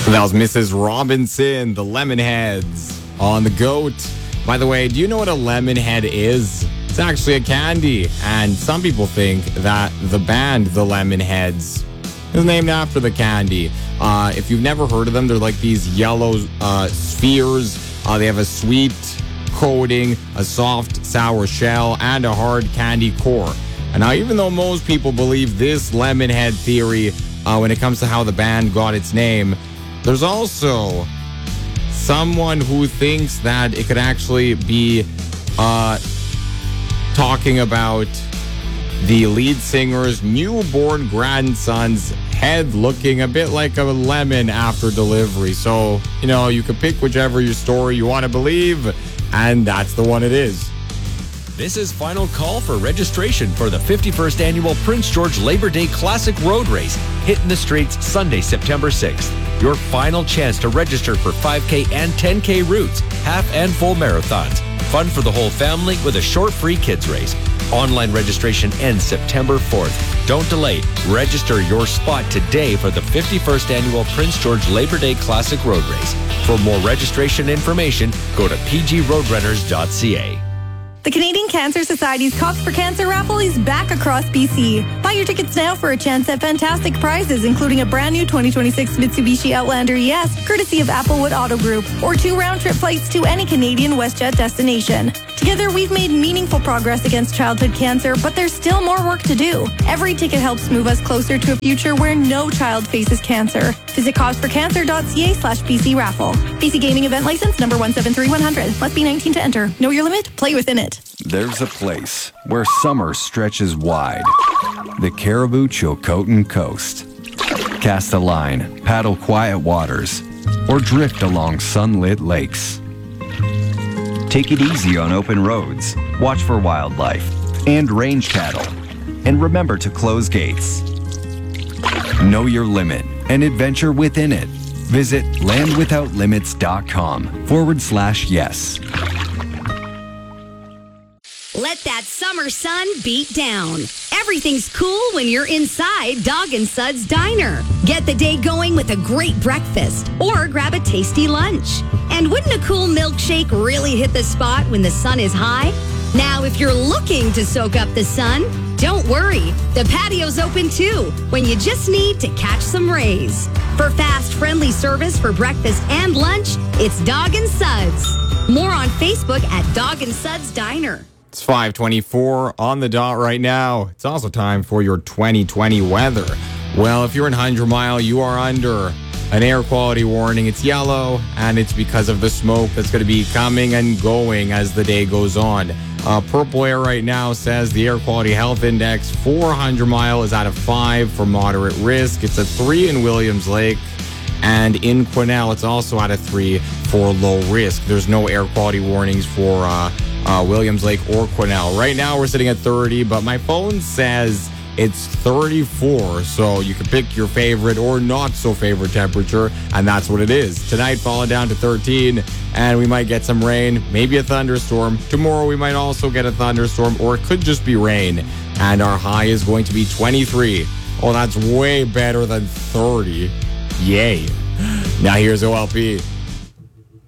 That was Mrs. Robinson, the Lemonheads on the GOAT. By the way, do you know what a Lemonhead is? It's actually a candy, and some people think that the band, the Lemonheads, is named after the candy. If you've never heard of them, they're like these yellow spheres. They have a sweet coating, a soft, sour shell, and a hard candy core. And now, even though most people believe this Lemonhead theory when it comes to how the band got its name, there's also someone who thinks that it could actually be talking about the lead singer's newborn grandson's head looking a bit like a lemon after delivery. So, you can pick whichever your story you want to believe, and that's the one it is. This is final call for registration for the 51st Annual Prince George Labor Day Classic Road Race, hitting the streets Sunday, September 6th. Your final chance to register for 5K and 10K routes, half and full marathons. Fun for the whole family with a short free kids race. Online registration ends September 4th. Don't delay. Register your spot today for the 51st Annual Prince George Labor Day Classic Road Race. For more registration information, go to pgroadrunners.ca. The Canadian Cancer Society's Cops for Cancer raffle is back across BC. Buy your tickets now for a chance at fantastic prizes, including a brand new 2026 Mitsubishi Outlander ES, courtesy of Applewood Auto Group, or 2 round-trip flights to any Canadian WestJet destination. Together, we've made meaningful progress against childhood cancer, but there's still more work to do. Every ticket helps move us closer to a future where no child faces cancer. Visit causeforcancer.ca/BC raffle. BC Gaming Event License number 173100. Must be 19 to enter. Know your limit. Play within it. There's a place where summer stretches wide. The Caribou Chilcotin Coast. Cast a line, paddle quiet waters, or drift along sunlit lakes. Take it easy on open roads. Watch for wildlife and range cattle. And remember to close gates. Know your limit and adventure within it. Visit landwithoutlimits.com/yes. Let that summer sun beat down. Everything's cool when you're inside Dog and Suds Diner. Get the day going with a great breakfast or grab a tasty lunch. And wouldn't a cool milkshake really hit the spot when the sun is high? Now, if you're looking to soak up the sun, don't worry. The patio's open too when you just need to catch some rays. For fast, friendly service for breakfast and lunch, it's Dog and Suds. More on Facebook at Dog and Suds Diner. It's 5:24 on the dot right now. It's also time for your 2020 weather. Well, if you're in 100 Mile, you are under an air quality warning. It's yellow, and it's because of the smoke that's going to be coming and going as the day goes on. Purple air right now says the air quality health index for 100 Mile is at a 5 for moderate risk. It's a 3 in Williams Lake. And in Quesnel, it's also at a 3 for low risk. There's no air quality warnings for Williams Lake or Quesnel. Right now, we're sitting at 30, but my phone says it's 34. So you can pick your favorite or not so favorite temperature, and that's what it is. Tonight, falling down to 13, and we might get some rain, maybe a thunderstorm. Tomorrow, we might also get a thunderstorm, or it could just be rain. And our high is going to be 23. Oh, that's way better than 30. Yay. Now here's OLP.